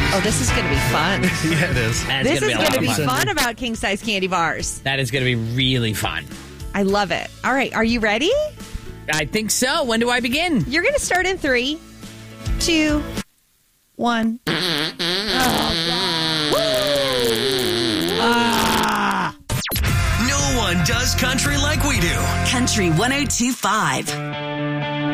Oh, this is going to be fun. Yeah, it is. This is going to be fun about king-size candy bars. That is going to be really fun. I love it. All right, are you ready? I think so. When do I begin? You're going to start in 3, 2, 1. No one does country like we do. Country 102.5.